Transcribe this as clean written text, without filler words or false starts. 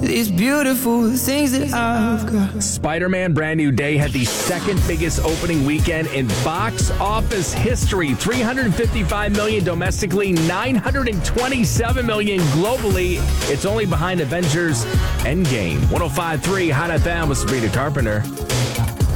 these beautiful things that I've got. Spider-Man Brand New Day had the second biggest opening weekend in box office history. $355 million domestically, $927 million globally. It's only behind Avengers Endgame. 105.3 Hot FM with Sabrina Carpenter.